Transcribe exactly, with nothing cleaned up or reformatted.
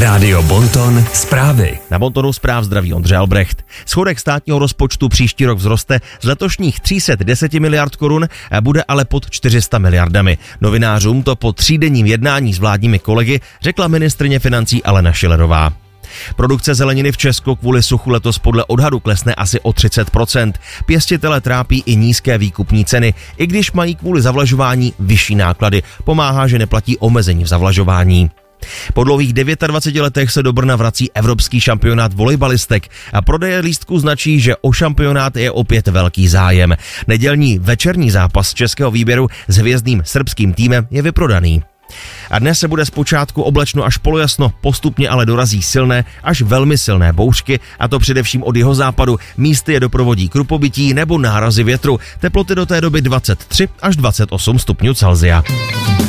Rádio Bonton zprávy. Na Bontonu zpráv zdraví Ondřej Albrecht. Schodek státního rozpočtu příští rok vzroste z letošních tři sta deset miliard korun, bude ale pod čtyři sta miliardami. Novinářům to po třídenním jednání s vládními kolegy řekla ministryně financí Alena Schillerová. Produkce zeleniny v Česku kvůli suchu letos podle odhadu klesne asi o třicet procent. Pěstitele trápí i nízké výkupní ceny, i když mají kvůli zavlažování vyšší náklady. Pomáhá, že neplatí omezení v zavlažování. Po dlouhých dvaceti devíti letech se do Brna vrací evropský šampionát volejbalistek a prodeje lístků značí, že o šampionát je opět velký zájem. Nedělní večerní zápas českého výběru s hvězdným srbským týmem je vyprodaný. A dnes se bude zpočátku oblačno až polojasno, postupně ale dorazí silné až velmi silné bouřky, a to především od jihozápadu. Místy je doprovodí krupobytí nebo nárazy větru. Teploty do té doby dvacet tři až dvacet osm stupňů Celsia.